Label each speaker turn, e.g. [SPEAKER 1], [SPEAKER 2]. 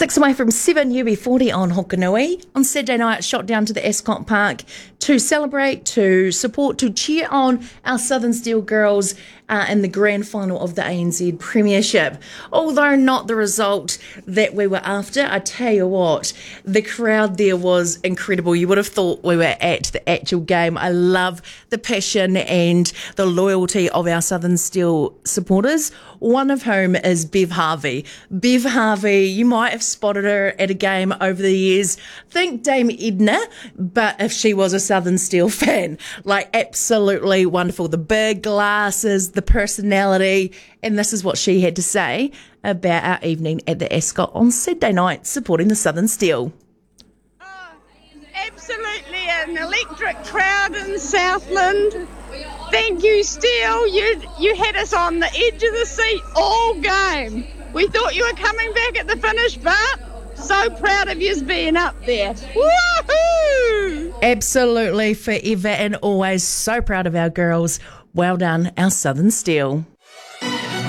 [SPEAKER 1] 6 away from 7, UB40 on Hokanui. On Saturday night, shot down to the Ascot Park to celebrate, to support, to cheer on our Southern Steel girls in the grand final of the ANZ Premiership. Although not the result that we were after, I tell you what, the crowd there was incredible. You would have thought we were at the actual game. I love the passion and the loyalty of our Southern Steel supporters, one of whom is Bev Harvey. Bev Harvey, you might have spotted her at a game over the years. Think Dame Edna, but if she was a Southern Steel fan. Like, absolutely wonderful. The big glasses, the personality, and this is what she had to say about our evening at the Ascot on Saturday night, supporting the Southern Steel.
[SPEAKER 2] Absolutely an electric crowd in Southland. Thank you, Steel. You had us on the edge of the seat all game. We thought you were coming back at the finish, but so proud of you being up there. Woohoo!
[SPEAKER 1] Absolutely, forever and always so proud of our girls. Well done, our Southern Steel.